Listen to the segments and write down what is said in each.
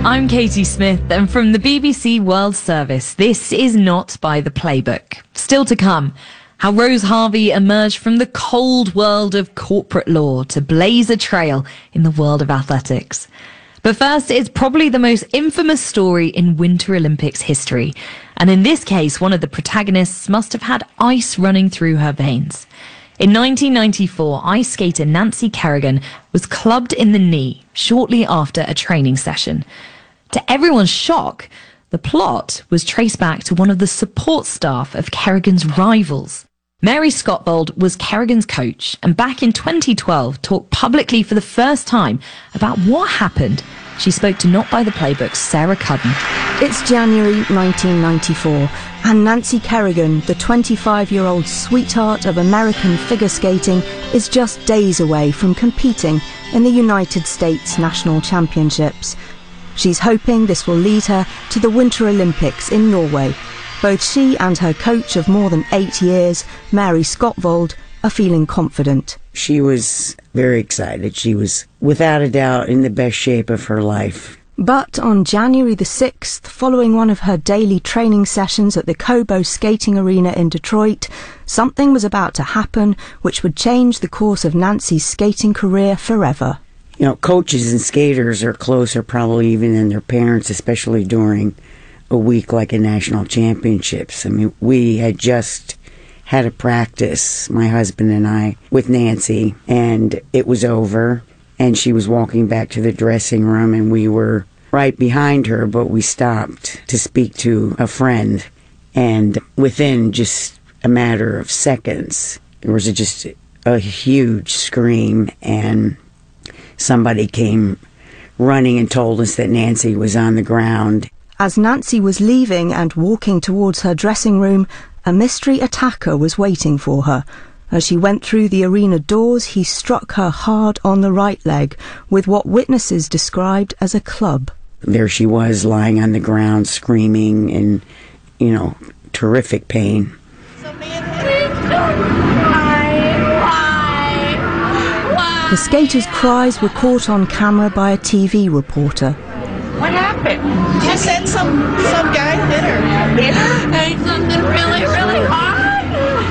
I'm Katie Smith, and from the BBC World Service, this is Not by the Playbook. Still to come, how Rose Harvey emerged from the cold world of corporate law to blaze a trail in the world of athletics. But first, it's probably the most infamous story in Winter Olympics history. And in this case, one of the protagonists must have had ice running through her veins. In 1994, ice skater Nancy Kerrigan was clubbed in the knee shortly after a training session. To everyone's shock, the plot was traced back to one of the support staff of Kerrigan's rivals. Mary Scottvold was Kerrigan's coach, and back in 2012 talked publicly for the first time about what happened. She spoke to Not by the Playbook's Sarah Cudden. It's January 1994, and Nancy Kerrigan, the 25-year-old sweetheart of American figure skating, is just days away from competing in the United States National Championships. She's hoping this will lead her to the Winter Olympics in Norway. Both she and her coach of more than 8 years, Mary Scottvold, are feeling confident. She was very excited. She was, without a doubt, in the best shape of her life. But on January the 6th, following one of her daily training sessions at the Cobo Skating Arena in Detroit, something was about to happen which would change the course of Nancy's skating career forever. You know, coaches and skaters are closer probably even than their parents, especially during a week like a national championships. I mean, we had just had a practice, my husband and I, with Nancy, and it was over, and she was walking back to the dressing room, and we were right behind her, but we stopped to speak to a friend, and within just a matter of seconds, there was just a huge scream, and somebody came running and told us that Nancy was on the ground. As Nancy was leaving and walking towards her dressing room, a mystery attacker was waiting for her. As she went through the arena doors, he struck her hard on the right leg with what witnesses described as a club. There she was, lying on the ground, screaming in, terrific pain. The skater's cries were caught on camera by a TV reporter. What happened? She said some guy hit her. Hit her? Hey, something really, really hard.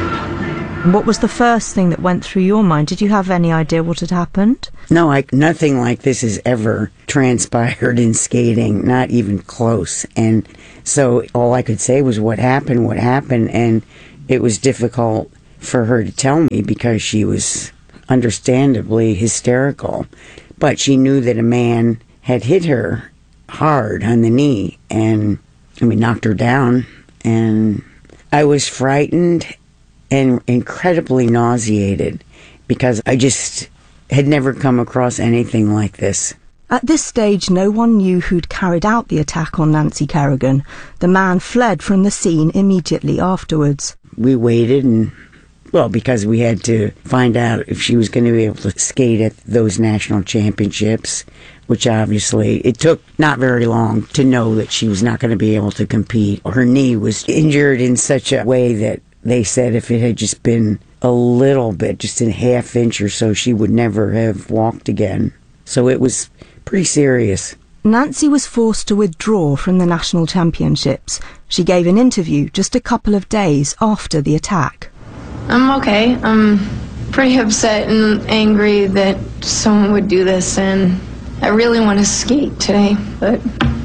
What was the first thing that went through your mind? Did you have any idea what had happened? No, nothing like this has ever transpired in skating, not even close. And so all I could say was what happened, and it was difficult for her to tell me because she was understandably hysterical. But she knew that a man had hit her hard on the knee and knocked her down, and I was frightened and incredibly nauseated because I just had never come across anything like this. At this stage, no one knew who'd carried out the attack on Nancy Kerrigan. The man fled from the scene immediately afterwards. We waited because we had to find out if she was going to be able to skate at those national championships, which obviously it took not very long to know that she was not going to be able to compete. Her knee was injured in such a way that they said if it had just been a little bit, just a half inch or so, she would never have walked again. So it was pretty serious. Nancy was forced to withdraw from the national championships. She gave an interview just a couple of days after the attack. I'm okay. I'm pretty upset and angry that someone would do this, and I really want to skate today, but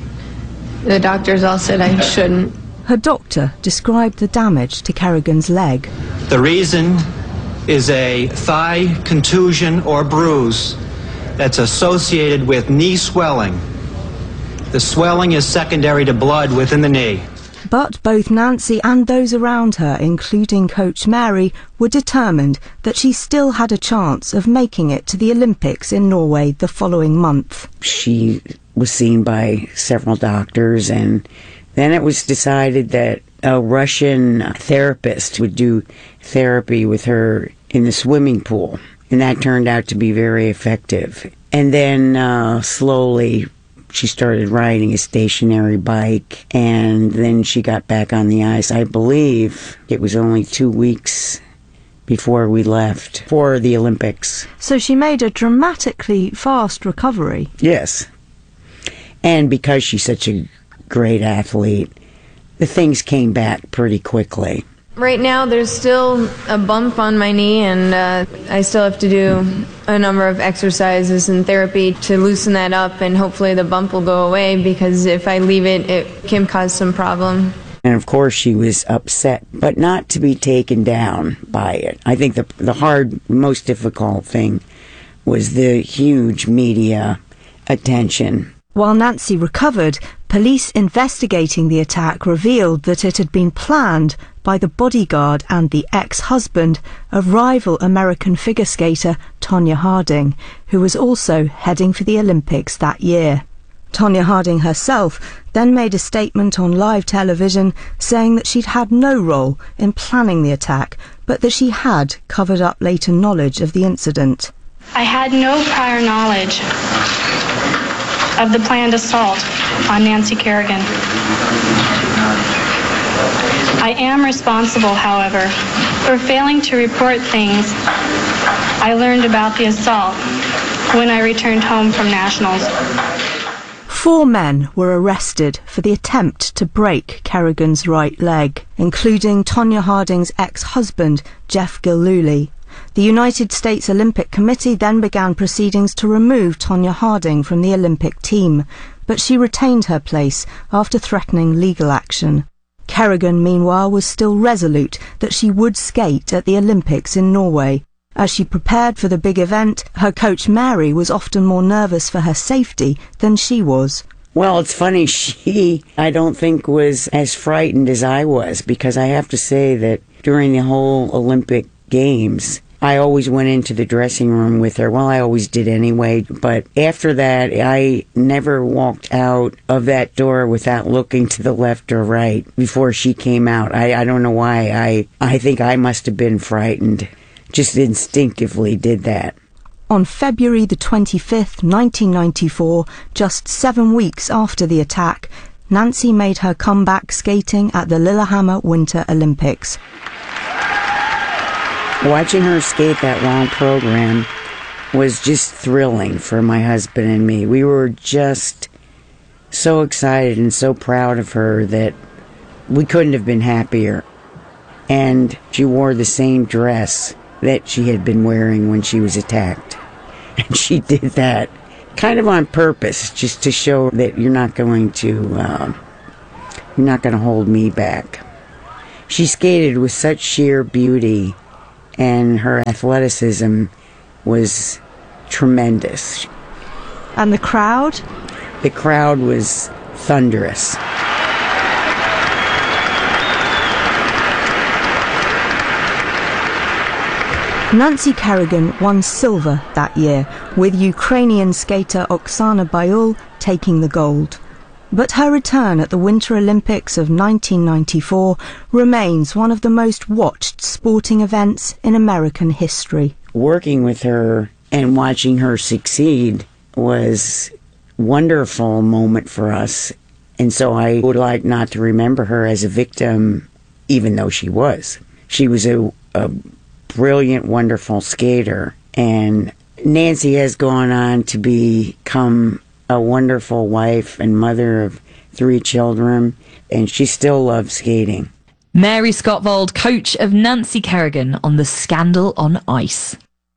the doctors all said I shouldn't. Her doctor described the damage to Kerrigan's leg. The reason is a thigh contusion or bruise that's associated with knee swelling. The swelling is secondary to blood within the knee. But both Nancy and those around her, including Coach Mary, were determined that she still had a chance of making it to the Olympics in Norway the following month. She was seen by several doctors, and then it was decided that a Russian therapist would do therapy with her in the swimming pool, and that turned out to be very effective. And then slowly she started riding a stationary bike, and then she got back on the ice. I believe it was only 2 weeks before we left for the Olympics. So she made a dramatically fast recovery. Yes. And because she's such a great athlete, the things came back pretty quickly. Right now, there's still a bump on my knee, and I still have to do a number of exercises and therapy to loosen that up, and hopefully the bump will go away, because if I leave it, it can cause some problem. And of course, she was upset, but not to be taken down by it. I think the hard, most difficult thing was the huge media attention. While Nancy recovered, police investigating the attack revealed that it had been planned by the bodyguard and the ex-husband of rival American figure skater Tonya Harding, who was also heading for the Olympics that year. Tonya Harding herself then made a statement on live television saying that she'd had no role in planning the attack, but that she had covered up later knowledge of the incident. I had no prior knowledge of the planned assault on Nancy Kerrigan. I am responsible, however, for failing to report things I learned about the assault when I returned home from nationals. 4 men were arrested for the attempt to break Kerrigan's right leg, including Tonya Harding's ex-husband, Jeff Gillooly. The United States Olympic Committee then began proceedings to remove Tonya Harding from the Olympic team, but she retained her place after threatening legal action. Kerrigan, meanwhile, was still resolute that she would skate at the Olympics in Norway. As she prepared for the big event, her coach Mary was often more nervous for her safety than she was. Well, it's funny, she, I don't think, was as frightened as I was, because I have to say that during the whole Olympic Games, I always went into the dressing room with her. Well, I always did anyway, but after that, I never walked out of that door without looking to the left or right before she came out. I don't know why. I think I must have been frightened. Just instinctively did that. On February the 25th, 1994, just 7 weeks after the attack, Nancy made her comeback skating at the Lillehammer Winter Olympics. Watching her skate that long program was just thrilling for my husband and me. We were just so excited and so proud of her that we couldn't have been happier. And she wore the same dress that she had been wearing when she was attacked. And she did that kind of on purpose, just to show that you're not going to hold me back. She skated with such sheer beauty, and her athleticism was tremendous. And the crowd? The crowd was thunderous. Nancy Kerrigan won silver that year, with Ukrainian skater Oksana Bayul taking the gold. But her return at the Winter Olympics of 1994 remains one of the most watched sporting events in American history. Working with her and watching her succeed was a wonderful moment for us. And so I would like not to remember her as a victim, even though she was. She was a brilliant, wonderful skater. And Nancy has gone on to become a wonderful wife and mother of 3 children, and she still loves skating. Mary Scottvold, coach of Nancy Kerrigan, on the Scandal on Ice.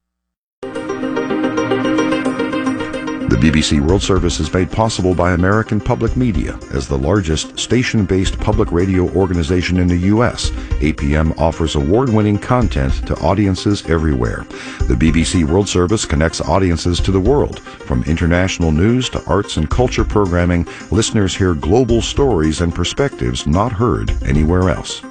The BBC World Service is made possible by American Public Media. As the largest station-based public radio organization in the U.S., APM offers award-winning content to audiences everywhere. The BBC World Service connects audiences to the world. From international news to arts and culture programming, listeners hear global stories and perspectives not heard anywhere else.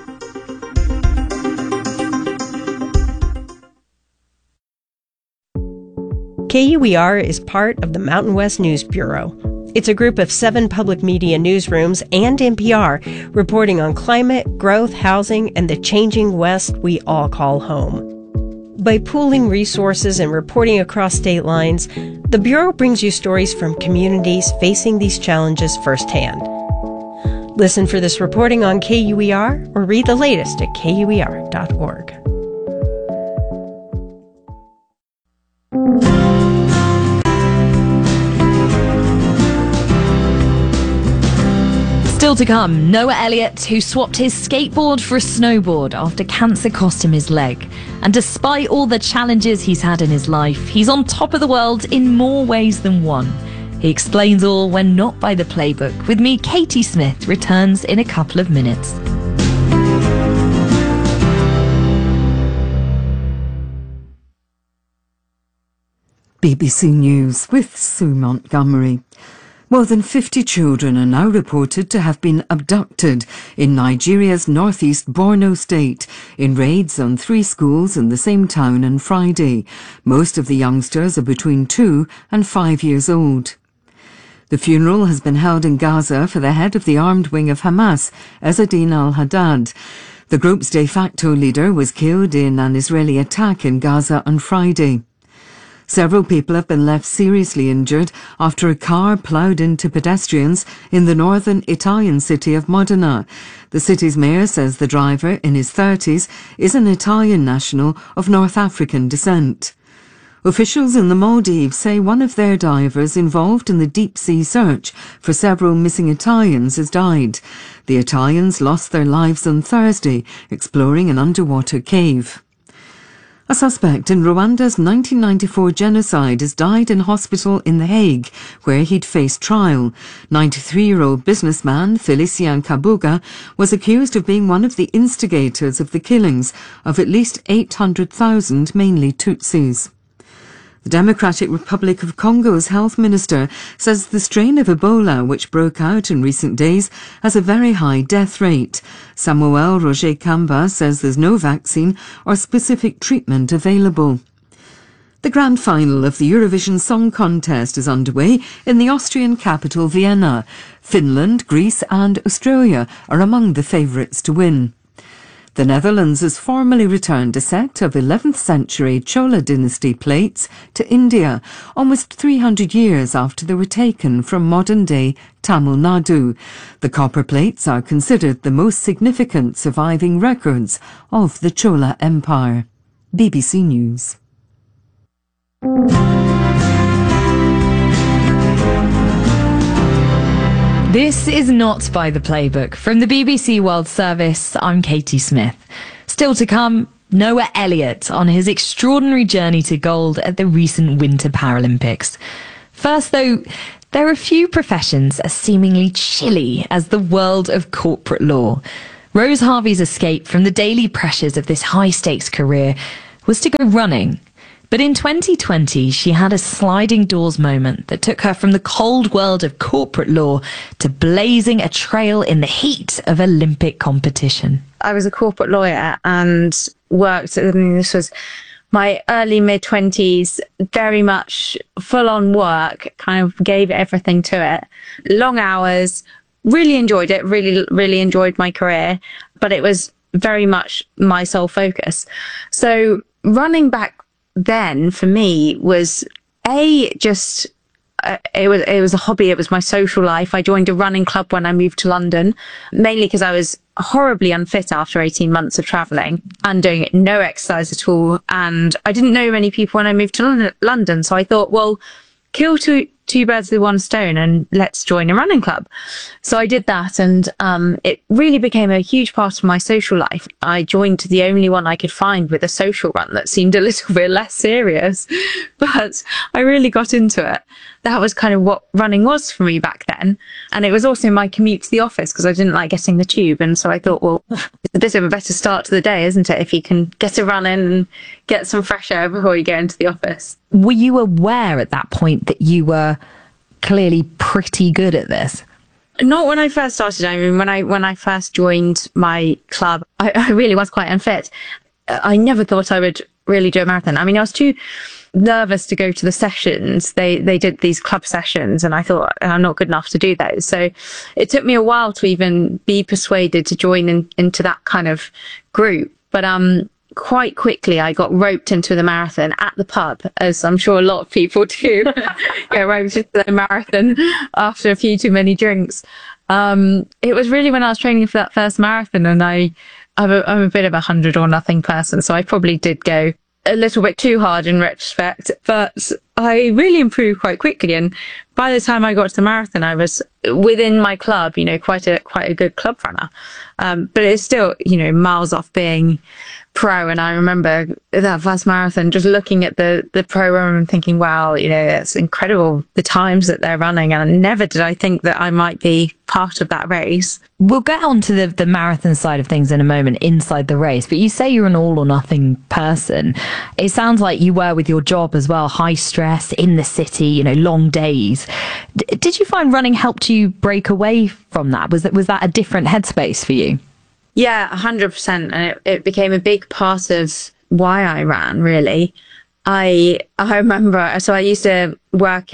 KUER is part of the Mountain West News Bureau. It's a group of 7 public media newsrooms and NPR reporting on climate, growth, housing, and the changing West we all call home. By pooling resources and reporting across state lines, the Bureau brings you stories from communities facing these challenges firsthand. Listen for this reporting on KUER or read the latest at KUER.org. Still to come, Noah Elliott, who swapped his skateboard for a snowboard after cancer cost him his leg. And despite all the challenges he's had in his life, he's on top of the world in more ways than one. He explains all when Not by the Playbook. With me, Katie Smith, returns in a couple of minutes. BBC News with Sue Montgomery. More than 50 children are now reported to have been abducted in Nigeria's northeast Borno state in raids on 3 schools in the same town on Friday. Most of the youngsters are between 2 and 5 years old. The funeral has been held in Gaza for the head of the armed wing of Hamas, Ezzedine al-Haddad. The group's de facto leader was killed in an Israeli attack in Gaza on Friday. Several people have been left seriously injured after a car ploughed into pedestrians in the northern Italian city of Modena. The city's mayor says the driver, in his 30s, is an Italian national of North African descent. Officials in the Maldives say one of their divers involved in the deep-sea search for several missing Italians has died. The Italians lost their lives on Thursday exploring an underwater cave. A suspect in Rwanda's 1994 genocide has died in hospital in The Hague, where he'd faced trial. 93-year-old businessman Felicien Kabuga was accused of being one of the instigators of the killings of at least 800,000, mainly Tutsis. The Democratic Republic of Congo's health minister says the strain of Ebola, which broke out in recent days, has a very high death rate. Samuel Roger Kamba says there's no vaccine or specific treatment available. The grand final of the Eurovision Song Contest is underway in the Austrian capital Vienna. Finland, Greece and Australia are among the favourites to win. The Netherlands has formally returned a set of 11th century Chola dynasty plates to India, almost 300 years after they were taken from modern-day Tamil Nadu. The copper plates are considered the most significant surviving records of the Chola Empire. BBC News. This is Not by the Playbook. From the BBC World Service, I'm Katie Smith. Still to come, Noah Elliott on his extraordinary journey to gold at the recent Winter Paralympics. First, though, there are few professions as seemingly chilly as the world of corporate law. Rose Harvey's escape from the daily pressures of this high-stakes career was to go running. But in 2020, she had a sliding doors moment that took her from the cold world of corporate law to blazing a trail in the heat of Olympic competition. I was a corporate lawyer and worked, this was my early mid-20s, very much full-on work, kind of gave everything to it. Long hours, really enjoyed it, really enjoyed my career, but it was very much my sole focus. So running back then for me was it was a hobby. It was my social life. I joined a running club when I moved to London, mainly because I was horribly unfit after 18 months of traveling and doing no exercise at all. And I didn't know many people when I moved to London. So I thought, well, kill two birds with one stone and let's join a running club. So I did that, and it really became a huge part of my social life. I joined the only one I could find with a social run that seemed a little bit less serious, but I really got into it. That was kind of what running was for me back then. And it was also my commute to the office because I didn't like getting the tube. And so I thought, well, it's a bit of a better start to the day, isn't it? If you can get a run in and get some fresh air before you go into the office. Were you aware at that point that you were clearly pretty good at this? Not when I first started. I mean, when I first joined my club, I really was quite unfit. I never thought I would really do a marathon. I mean, I was too nervous to go to the sessions. They did these club sessions, and I thought I'm not good enough to do those. So it took me a while to even be persuaded to join into that kind of group. But quite quickly, I got roped into the marathon at the pub, as I'm sure a lot of people do. Get roped into the marathon after a few too many drinks. It was really when I was training for that first marathon, and I'm a bit of a 100 or nothing person, so I probably did go a little bit too hard in retrospect, but I really improved quite quickly. And by the time I got to the marathon, I was within my club, quite a good club runner. But it's still, miles off being pro. And I remember that first marathon, just looking at the pro run and thinking, wow, it's incredible, the times that they're running. And never did I think that I might be part of that race. We'll get on to the marathon side of things in a moment inside the race, but you say you're an all or nothing person. It sounds like you were with your job as well, high stress in the city, long days. Did you find running helped you break away from that? Was that a different headspace for you? Yeah, 100%. And it became a big part of why I ran, really. I remember, so I used to work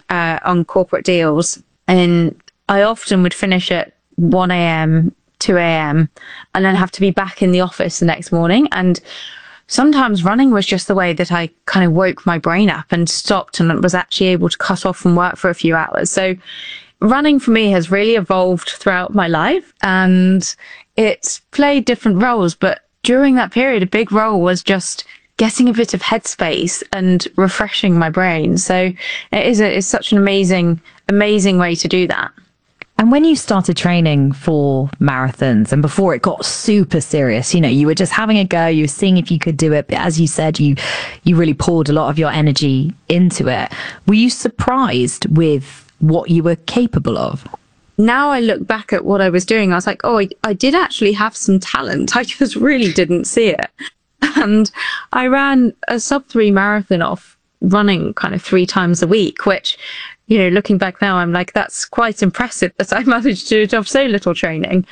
on corporate deals, and I often would finish at 1 a.m., 2 a.m., and then have to be back in the office the next morning. And sometimes running was just the way that I kind of woke my brain up and stopped and was actually able to cut off from work for a few hours. So running for me has really evolved throughout my life, and it's played different roles. But during that period, a big role was just getting a bit of headspace and refreshing my brain. So it's such an amazing way to do that. And when you started training for marathons and before it got super serious, you were just having a go, you were seeing if you could do it. But as you said, you really poured a lot of your energy into it. Were you surprised with what you were capable of? Now I look back at what I was doing, I was like, oh, I did actually have some talent. I just really didn't see it. And I ran a sub-3 marathon off running kind of 3 times a week, which, looking back now, I'm like, that's quite impressive that I managed to have so little training.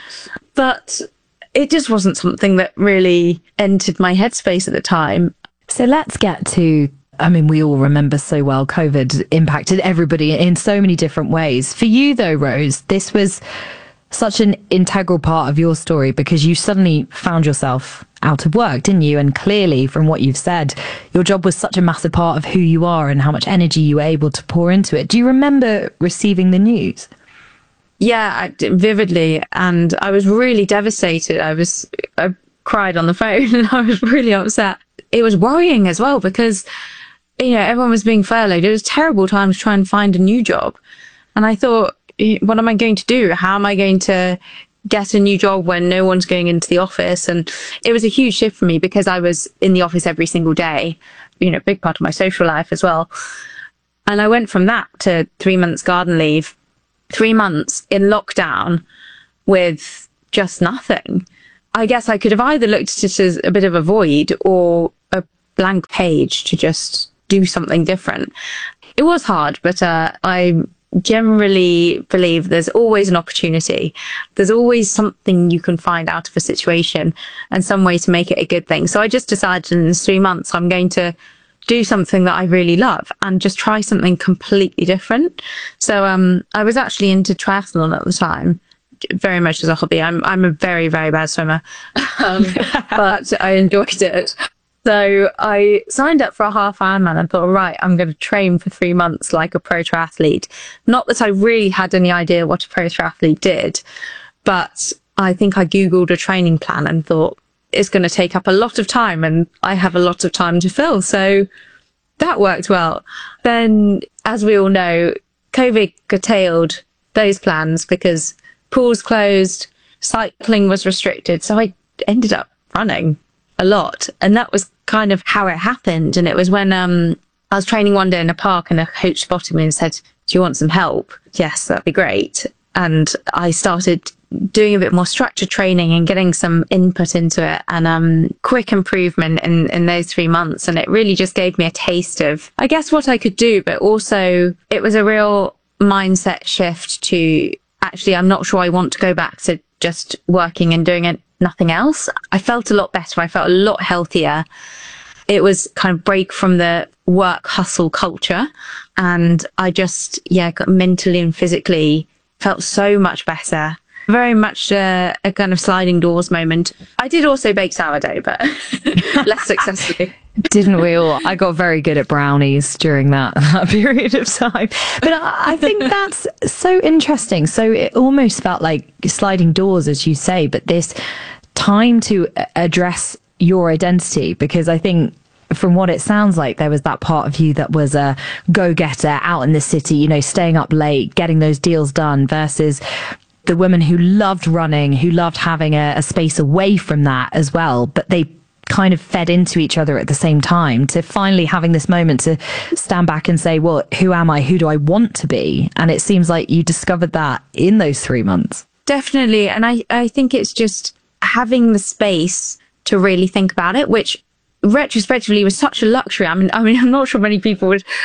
But it just wasn't something that really entered my headspace at the time. So let's get to, we all remember so well, COVID impacted everybody in so many different ways. For you though, Rose, this was such an integral part of your story because you suddenly found yourself out of work, didn't you? And clearly from what you've said, your job was such a massive part of who you are and how much energy you were able to pour into it. Do you remember receiving the news? Yeah, vividly. And I was really devastated. I cried on the phone and I was really upset. It was worrying as well because everyone was being furloughed. It was a terrible time to try and find a new job. And I thought, what am I going to do? How am I going to get a new job when no one's going into the office? And it was a huge shift for me because I was in the office every single day, a big part of my social life as well. And I went from that to 3 months garden leave, 3 months in lockdown with just nothing. I guess I could have either looked at it as a bit of a void or a blank page to just do something different. It was hard, but I generally believe there's always an opportunity. There's always something you can find out of a situation and some way to make it a good thing. So I just decided in 3 months, I'm going to do something that I really love and just try something completely different. So I was actually into triathlon at the time, very much as a hobby. I'm a very, very bad swimmer, but I enjoyed it. So I signed up for a half Ironman and thought, right, I'm going to train for 3 months like a pro triathlete. Not that I really had any idea what a pro triathlete did, but I think I Googled a training plan and thought it's going to take up a lot of time and I have a lot of time to fill. So that worked well. Then, as we all know, COVID curtailed those plans because pools closed, cycling was restricted. So I ended up running a lot. And that was kind of how it happened. And it was when I was training one day in a park and a coach spotted me and said, do you want some help? Yes, that'd be great. And I started doing a bit more structured training and getting some input into it and quick improvement in those 3 months. And it really just gave me a taste of, I guess, what I could do. But also it was a real mindset shift to actually, I'm not sure I want to go back to just working and doing it, nothing else. I felt a lot better. I felt a lot healthier. It was kind of break from the work hustle culture. And I just, got mentally and physically felt so much better. Very much a kind of sliding doors moment. I did also bake sourdough, but less successfully. Didn't we all? I got very good at brownies during that period of time. But I think that's so interesting. So it almost felt like sliding doors, as you say, but this time to address your identity, because I think from what it sounds like, there was that part of you that was a go-getter out in the city, you know, staying up late, getting those deals done, versus the woman who loved running, who loved having a space away from that as well. But they kind of fed into each other at the same time, to finally having this moment to stand back and say, well, who am I? Who do I want to be? And it seems like you discovered that in those 3 months. Definitely. And I think it's just having the space to really think about it, which retrospectively was such a luxury. I mean, I'm not sure many people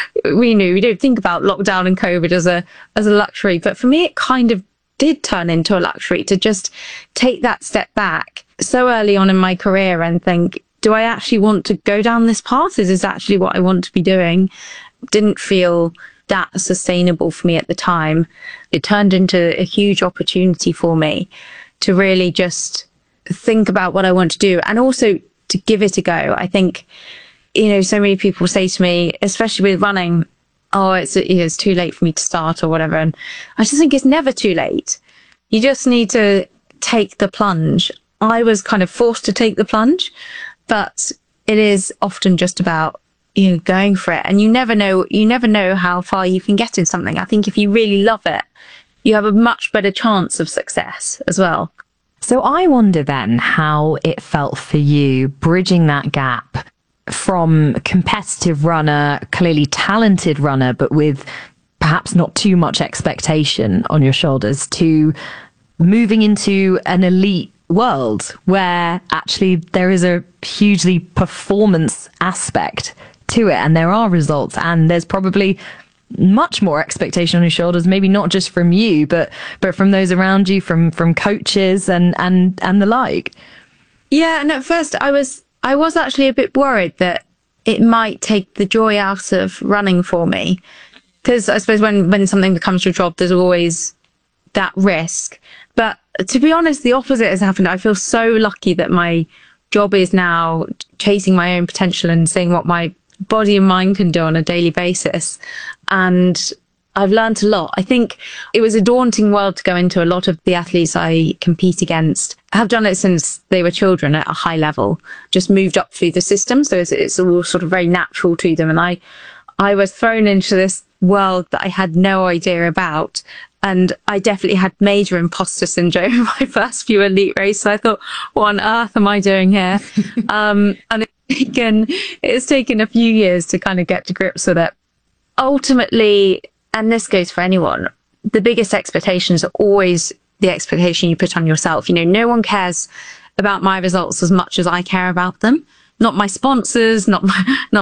we don't think about lockdown and COVID as a luxury, but for me, it kind of did turn into a luxury to just take that step back so early on in my career and think, do I actually want to go down this path? Is this actually what I want to be doing? Didn't feel that sustainable for me at the time. It turned into a huge opportunity for me to really just think about what I want to do and also to give it a go. I think, you know, so many people say to me, especially with running, oh, it's too late for me to start or whatever. And I just think it's never too late. You just need to take the plunge. I was kind of forced to take the plunge, but it is often just about, you know, going for it. And you never know how far you can get in something. I think if you really love it, you have a much better chance of success as well. So I wonder then how it felt for you bridging that gap from competitive runner, clearly talented runner, but with perhaps not too much expectation on your shoulders, to moving into an elite world where actually there is a hugely performance aspect to it, and there are results, and there's probably much more expectation on your shoulders, maybe not just from you, but from those around you, from coaches and the like. Yeah, and at first I was actually a bit worried that it might take the joy out of running for me, because I suppose when something becomes your job, there's always that risk. But to be honest, the opposite has happened. I feel so lucky that my job is now chasing my own potential and seeing what my body and mind can do on a daily basis. And I've learned a lot. I think it was a daunting world to go into. A lot of the athletes I compete against have done it since they were children at a high level, just moved up through the system. So it's all sort of very natural to them. And I was thrown into this world that I had no idea about. And I definitely had major imposter syndrome in my first few elite races. I thought, what on earth am I doing here? And it's taken a few years to kind of get to grips with it. Ultimately, and this goes for anyone, the biggest expectations are always the expectation you put on yourself. You know, no one cares about my results as much as I care about them. Not my sponsors, not